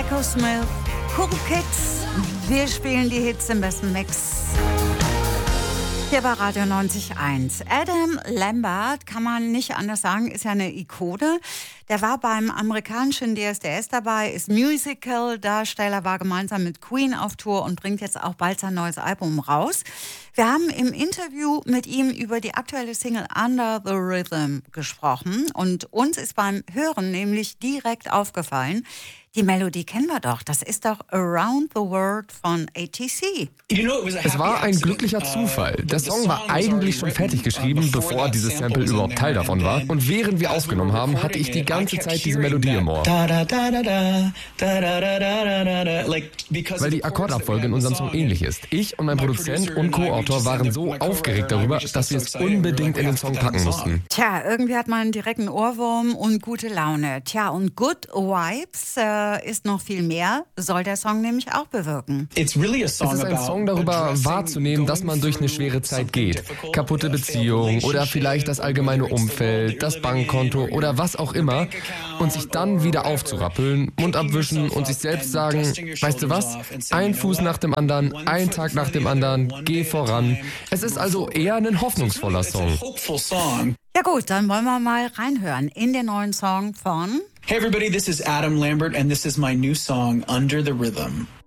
Echo Smith, Cool Kids. Wir spielen die Hits im besten Mix. Hier bei Radio 90.1. Adam Lambert, kann man nicht anders sagen, ist ja eine Ikone. Der war beim amerikanischen DSDS dabei, ist Musical-Darsteller, war gemeinsam mit Queen auf Tour und bringt jetzt auch bald sein neues Album raus. Wir haben im Interview mit ihm über die aktuelle Single Under the Rhythm gesprochen und uns ist beim Hören nämlich direkt aufgefallen, die Melodie kennen wir doch. Das ist doch Around the World von ATC. Es war ein glücklicher Zufall. Der Song war eigentlich schon fertig geschrieben, bevor dieses Sample überhaupt Teil davon war. Und während wir aufgenommen haben, hatte ich die ganze Zeit diese Melodie im Ohr. Weil die Akkordabfolge in unserem Song ähnlich ist. Ich und mein Produzent und Co-Autor waren so aufgeregt darüber, dass wir es unbedingt in den Song packen mussten. Tja, irgendwie hat man direkt einen Ohrwurm und gute Laune. Tja, und Good Vibes ist noch viel mehr, soll der Song nämlich auch bewirken. Es ist ein Song darüber wahrzunehmen, dass man durch eine schwere Zeit geht. Kaputte Beziehungen oder vielleicht das allgemeine Umfeld, das Bankkonto oder was auch immer. Und sich dann wieder aufzurappeln, Mund abwischen und sich selbst sagen, weißt du was, ein Fuß nach dem anderen, ein Tag nach dem anderen, geh voran. Es ist also eher ein hoffnungsvoller Song. Ja gut, dann wollen wir mal reinhören in den neuen Song von... Hey everybody, this is Adam Lambert and this is my new song, Under the Rhythm.